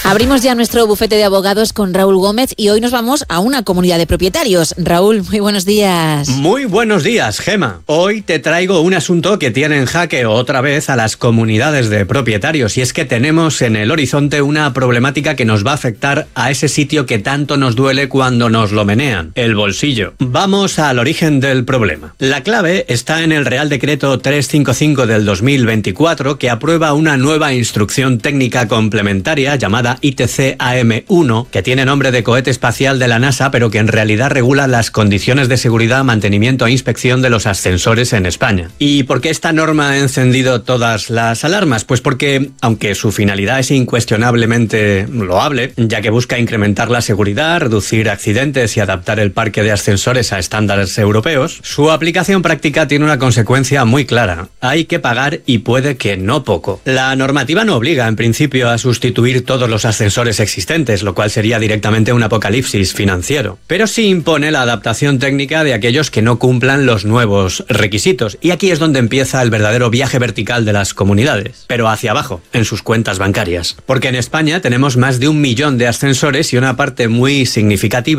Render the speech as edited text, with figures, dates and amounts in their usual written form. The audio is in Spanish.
Abrimos ya nuestro bufete de abogados con Raúl Gómez y hoy nos vamos a una comunidad de propietarios. Raúl, muy buenos días. Muy buenos días, Gema. Hoy te traigo un asunto que tiene en jaque otra vez a las comunidades de propietarios, y es que tenemos en el horizonte una problemática que nos va a afectar a ese sitio que tanto nos duele cuando nos lo menean, el bolsillo. Vamos al origen del problema. La clave está en el Real Decreto 355 del 2024, que aprueba una nueva instrucción técnica complementaria llamada ITC AM1, que tiene nombre de cohete espacial de la NASA, pero que en realidad regula las condiciones de seguridad, mantenimiento e inspección de los ascensores en España. ¿Y por qué esta norma ha encendido todas las alarmas? Pues porque, aunque su finalidad es incuestionablemente loable, ya que busca incrementar la seguridad, reducir accidentes y adaptar el parque de ascensores a estándares europeos, su aplicación práctica tiene una consecuencia muy clara. Hay que pagar, y puede que no poco. La normativa no obliga, en principio, a sustituir todos los ascensores existentes, lo cual sería directamente un apocalipsis financiero. Pero sí impone la adaptación técnica de aquellos que no cumplan los nuevos requisitos. Y aquí es donde empieza el verdadero viaje vertical de las comunidades. Pero hacia abajo, en sus cuentas bancarias. Porque en España tenemos más de 1 millón de ascensores y una parte muy significativa